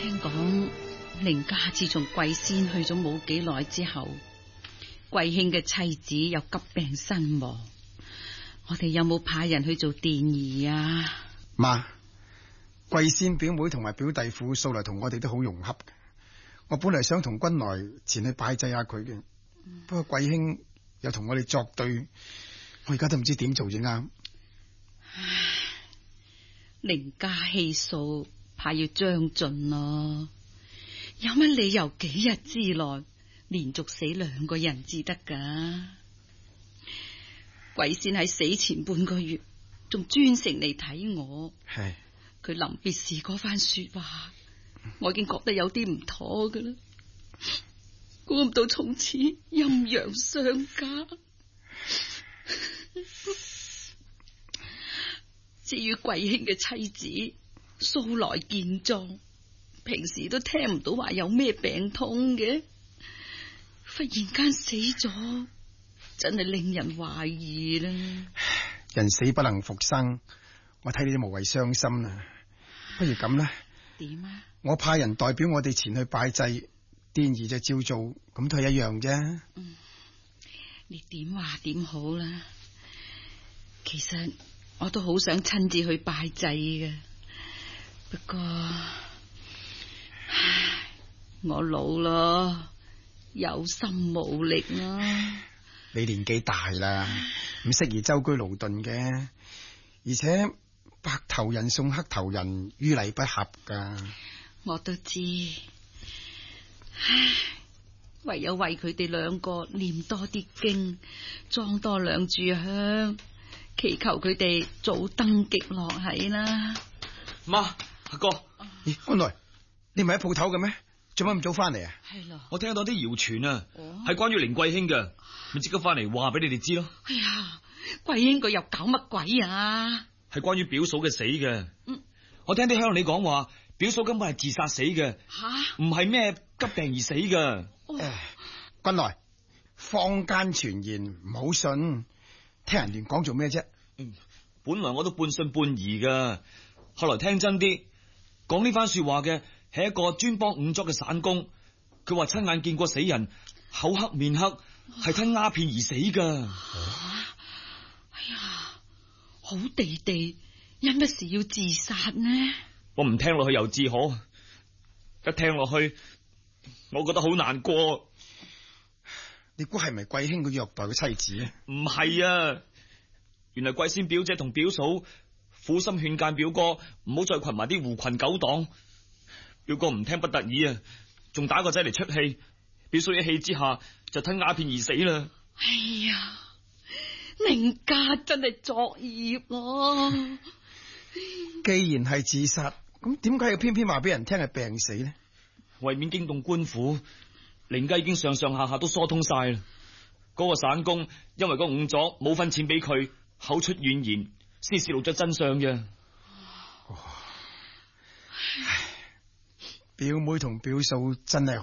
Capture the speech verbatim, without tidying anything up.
聽講凌家自從貴仙去咗冇幾耐之後，貴兄嘅妻子又急病身亡，我哋有冇派人去做奠儀啊？ 媽，貴仙表妹同埋表弟婦素來同我哋都好融洽嘅，我本來想同君來前去拜祭下佢嘅，嗯、不過貴兄又同我哋作對，我而家都唔知點做至啱。 唉，凌家氣數怕要將盡咯，有乜理由幾日之內連續死兩個人至得噶？貴仙喺死前半個月仲專程嚟睇我，係佢臨別時嗰番說話，我已經覺得有啲唔妥噶啦。估唔到從此陰陽相加。至於貴兄嘅妻子素來健壯，平時都聽唔到話有咩病痛嘅，忽然間死咗，真係令人懷疑啦。 人死不能復生，我睇你都無謂傷心啦。不如咁啦， 點啊？ 我派人代表我哋前去拜祭，奠儀就照做，咁都係一樣啫。 嗯，你點話點好啦？其實我都好想親自去拜祭嘅，不過唉，我老咯，有心無力啦。 你年紀大啦，唔適宜舟車勞頓嘅，而且白頭人送黑頭人，於禮不合噶。 我都知，唉，唯有為佢哋兩個念多啲經，裝多兩炷香，祈求佢哋早登極樂喺啦。 媽，阿哥， 咦，安來，你唔係喺鋪頭嘅咩？做乜咁早翻嚟啊？ 係咯， 我聽到啲謠傳啊，係、哦、關於凌貴兄嘅，咪即刻翻嚟話俾你哋知咯。 哎呀，貴兄佢又搞乜鬼啊？ 係關於表嫂嘅死嘅。 嗯， 我聽啲鄉里講話，表嫂根本係自殺死嘅。 吓， 唔係咩急病而死嘅。 哦， 君來，坊間傳言唔好信，聽人亂講做咩啫？ 嗯，本來我都半信半疑噶，後來聽真啲，講呢番說話嘅係一個專幫仵作嘅散工，佢話親眼見過死人口黑面黑，係吞鴉片而死噶。 啊，哎呀，好地地，因乜事要自殺呢？ 我唔聽落去又自可，一聽落去我覺得好難過。 你估係咪貴兄佢虐待嘅妻子啊？ 唔係啊，原來貴仙表姐同表嫂苦心勸諫表哥唔好再群埋啲狐群狗黨，表哥唔聽不得已啊，仲打個仔嚟出氣，表嫂一氣之下就吞鴉片而死啦。 哎呀，凌家真係作孽啊！ 既然係自殺，咁點解要偏偏話俾人聽係病死呢？ 為免驚動官府，凌家已經上上下下都疏通晒啦。嗰、那個散工因為個仵作冇分錢俾佢，口出怨言，先泄露咗真相嘅。 唉，表妹同表嫂真係